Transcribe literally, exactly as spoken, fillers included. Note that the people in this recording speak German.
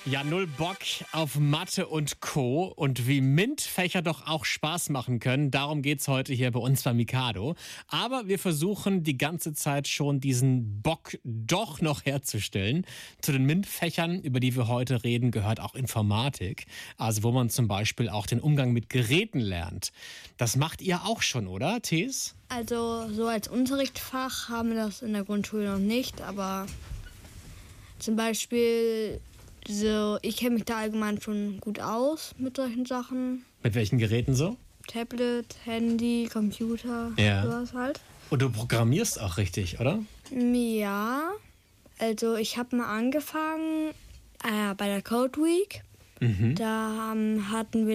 Ja, null Bock auf Mathe und Co. Und wie MINT-Fächer doch auch Spaß machen können, darum geht's heute hier bei uns bei Mikado. Aber wir versuchen die ganze Zeit schon diesen Bock doch noch herzustellen. Zu den MINT-Fächern, über die wir heute reden, gehört auch Informatik. Also wo man zum Beispiel auch den Umgang mit Geräten lernt. Das macht ihr auch schon, oder, Thees? Also so als Unterrichtsfach haben wir das in der Grundschule noch nicht, aber zum Beispiel, so, ich kenne mich da allgemein schon gut aus mit solchen Sachen. Mit welchen Geräten so? Tablet, Handy, Computer, Ja. sowas halt. Und du programmierst auch richtig, oder? Ja, also ich habe mal angefangen äh, bei der Code Week. Mhm. Da ähm, hatten wir